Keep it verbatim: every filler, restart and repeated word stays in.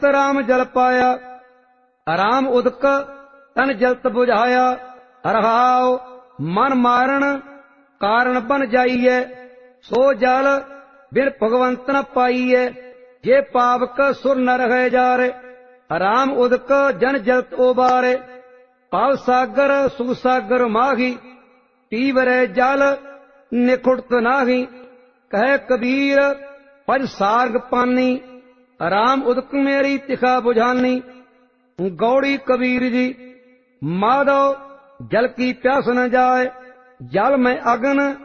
राम जल पाया। राम उदक तन जलत बुझाया। रहाओ मन मारण कारण बन जाइए। सो जल बिन भगवंत न पाइए। जे पावक सुर न रहे जारे। राम उदक जन जलत उबारे। पाव सागर सुसागर माही। पीवरे जल निखुड़त नाही। कहे कबीर पज सार्ग पानी। राम उदक मेरी तिखा बुझानी। गौड़ी कबीर जी माधव जल की प्यास न जाए। जल में अगन